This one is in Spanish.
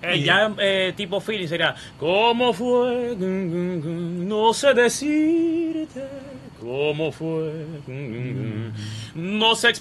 Ya tipo feeling sería, ¿cómo fue? No sé decirte cómo fue. No sé